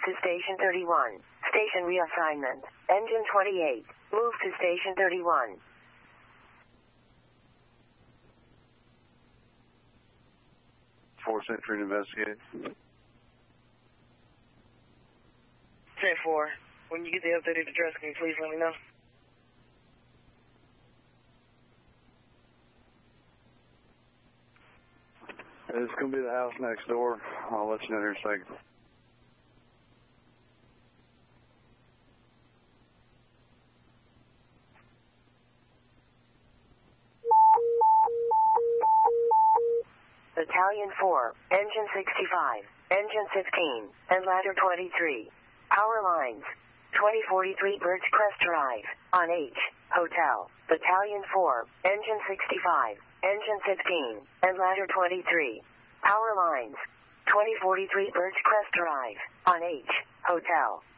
to Station 31. Station reassignment. Engine 28. Move to Station 31. Fourth Century investigate. 10-4. When you get the updated address, can you please let me know? It's going to be the house next door. I'll let you know here in a second. Battalion 4, Engine 65, Engine 15, and Ladder 23. Power lines. 2043 Birchcrest Drive, on H, Hotel. Battalion 4, Engine 65, Engine 15, and Ladder 23. Power lines. 2043 Birchcrest Drive, on H, Hotel.